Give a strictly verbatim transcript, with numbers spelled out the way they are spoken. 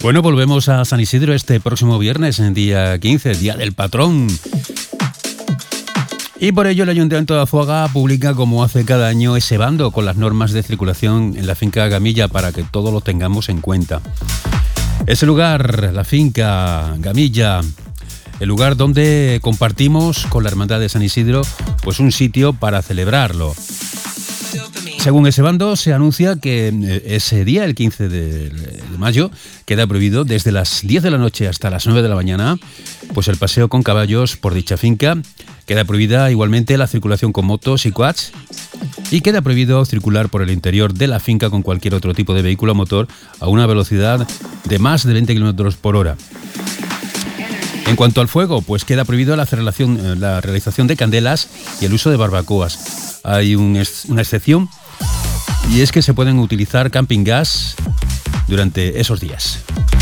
Bueno, volvemos a San Isidro este próximo viernes, en día quince, Día del Patrón. Y por ello el Ayuntamiento de Azuaga publica, como hace cada año, ese bando con las normas de circulación en la finca Gamilla para que todos lo tengamos en cuenta. Ese lugar, la finca Gamilla, el lugar donde compartimos con la Hermandad de San Isidro pues un sitio para celebrarlo. Según ese bando, se anuncia que ese día, el quince de mayo, queda prohibido desde las diez de la noche hasta las nueve de la mañana pues el paseo con caballos por dicha finca. Queda prohibida igualmente la circulación con motos y quads y queda prohibido circular por el interior de la finca con cualquier otro tipo de vehículo a motor a una velocidad de más de veinte kilómetros por hora. En cuanto al fuego, pues queda prohibido la realización, la realización de candelas y el uso de barbacoas. Hay un, una excepción, y es que se pueden utilizar camping gas durante esos días.